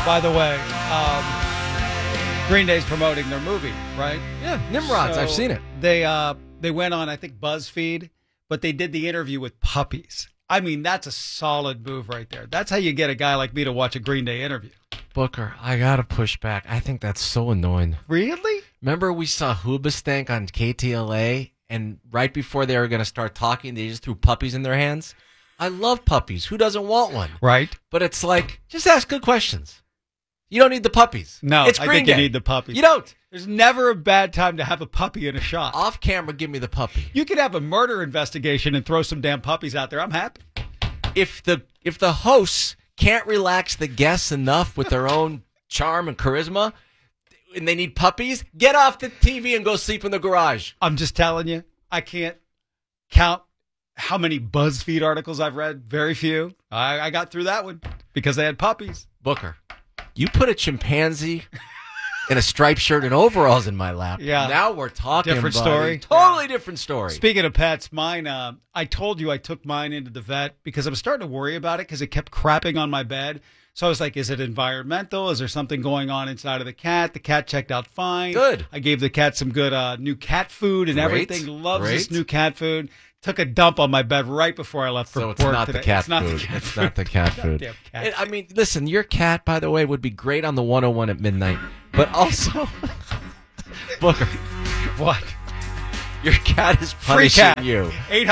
By the way, Green Day's promoting their movie, right? Yeah, Nimrods. So I've seen it. They went on, I think, BuzzFeed, but they did the interview with puppies. I mean, that's a solid move right there. That's how you get a guy like me to watch a Green Day interview. Booker, I gotta push back. I think that's so annoying. Really? Remember we saw Hoobastank on KTLA, and right before they were going to start talking, they just threw puppies in their hands? I love puppies. Who doesn't want one? Right. But it's like, just ask good questions. You don't need the puppies. No, it's I Green think Day. you need the puppies. You don't. There's never a bad time to have a puppy in a shot. Off camera, give me the puppy. You could have a murder investigation and throw some damn puppies out there. I'm happy. If the hosts can't relax the guests enough with their own charm and charisma, and they need puppies, get off the TV and go sleep in the garage. I'm just telling you, I can't count how many BuzzFeed articles I've read. Very few. I got through that one because they had puppies. Booker, you put a chimpanzee in a striped shirt and overalls in my lap. Yeah. Now we're talking Different buddy. story. Totally different story. Speaking of pets, mine, I told you I took mine into the vet because I was starting to worry about it because it kept crapping on my bed. So I was like, is it environmental? Is there something going on inside of the cat? The cat checked out fine. Good. I gave the cat some good new cat food and Great. everything. Loves Great. this new cat food. Took a dump on my bed right before I left for So work it's not today. the cat It's not food. the cat It's food. not the cat food. Goddamn cat. I mean, listen, your cat, by the way, would be great on the 101 at midnight. But also, Booker, What? your cat is Free punishing cat. you.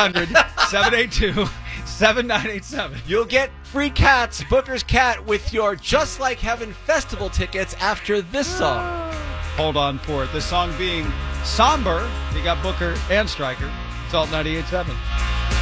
800-782-7987. You'll get free cats, Booker's cat, with your Just Like Heaven festival tickets after this song. Hold on for it. The song being somber. You got Booker and Stryker. Salt 98.7.